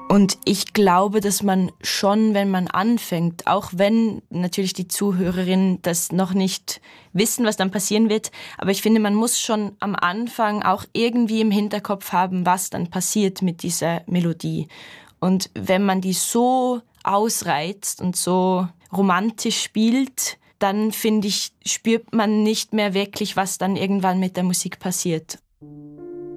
Und ich glaube, dass man schon, wenn man anfängt, auch wenn natürlich die Zuhörerinnen das noch nicht wissen, was dann passieren wird, aber ich finde, man muss schon am Anfang auch irgendwie im Hinterkopf haben, was dann passiert mit dieser Melodie. Und wenn man die so ausreizt und so romantisch spielt, dann finde ich, spürt man nicht mehr wirklich, was dann irgendwann mit der Musik passiert.